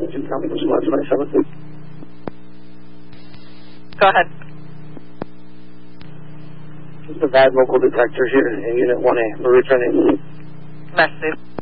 Go ahead. This is the VAD local detector here in Unit 1A. We're returning. Message.